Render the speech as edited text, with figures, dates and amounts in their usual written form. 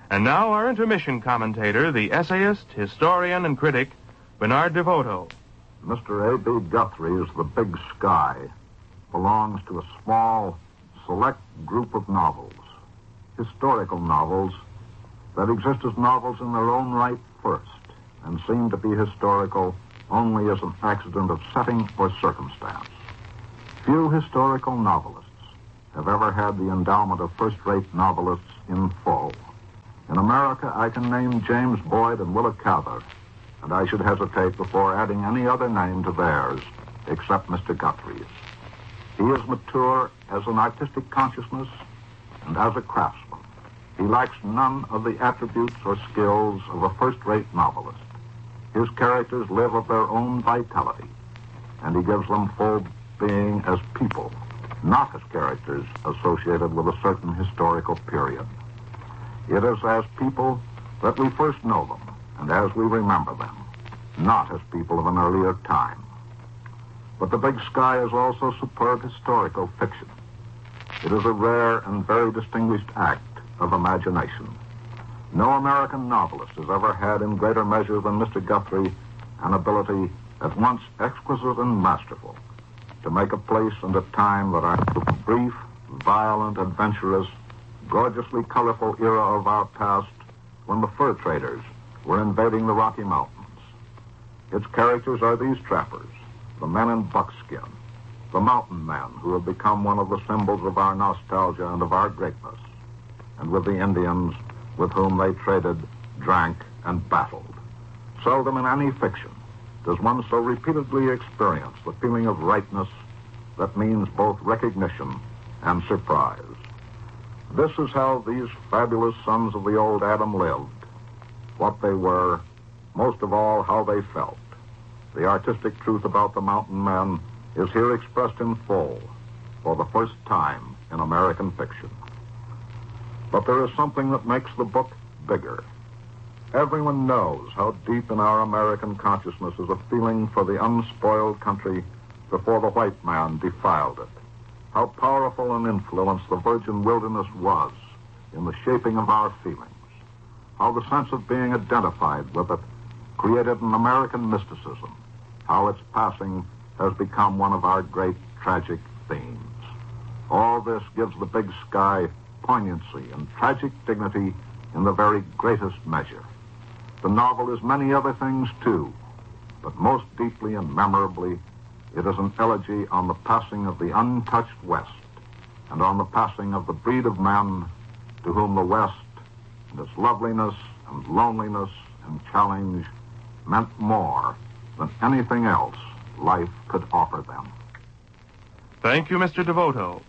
And now our intermission commentator, the essayist, historian, and critic, Bernard DeVoto. Mr. A.B. Guthrie is the big sky, belongs to a small, select group of novels, historical novels that exist as novels in their own right first and seem to be historical only as an accident of setting or circumstance. Few historical novelists have ever had the endowment of first-rate novelists in full. In America, I can name James Boyd and Willa Cather, and I should hesitate before adding any other name to theirs except Mr. Guthrie's. He is mature as an artistic consciousness and as a craftsman. He lacks none of the attributes or skills of a first-rate novelist. His characters live of their own vitality, and he gives them full being as people, not as characters associated with a certain historical period. It is as people that we first know them, and as we remember them, not as people of an earlier time. But The Big Sky is also superb historical fiction. It is a rare and very distinguished act of imagination. No American novelist has ever had in greater measure than Mr. Guthrie an ability at once exquisite and masterful to make a place and a time that are the brief, violent, adventurous, gorgeously colorful era of our past when the fur traders were invading the Rocky Mountains. Its characters are these trappers, the men in buckskin, the mountain men who have become one of the symbols of our nostalgia and of our greatness, and with the Indians with whom they traded, drank, and battled. Seldom in any fiction does one so repeatedly experience the feeling of rightness that means both recognition and surprise. This is how these fabulous sons of the old Adam lived, what they were, most of all, how they felt. The artistic truth about the mountain men is here expressed in full for the first time in American fiction. But there is something that makes the book bigger. Everyone knows how deep in our American consciousness is a feeling for the unspoiled country before the white man defiled it. How powerful an influence the virgin wilderness was in the shaping of our feelings. How the sense of being identified with it created an American mysticism. How its passing has become one of our great tragic themes. All this gives The Big Sky poignancy and tragic dignity in the very greatest measure. The novel is many other things, too, but most deeply and memorably, it is an elegy on the passing of the untouched West and on the passing of the breed of men to whom the West and its loveliness and loneliness and challenge meant more than anything else life could offer them. Thank you, Mr. DeVoto.